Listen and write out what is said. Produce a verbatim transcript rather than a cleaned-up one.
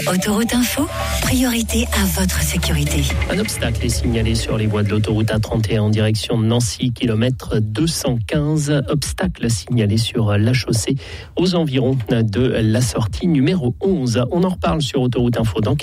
Autoroute Info, priorité à votre sécurité. Un obstacle est signalé sur les voies de l'autoroute A trente et un en direction de Nancy, kilomètre deux cent quinze. Obstacle signalé sur la chaussée aux environs de la sortie numéro onze. On en reparle sur Autoroute Info dans quelques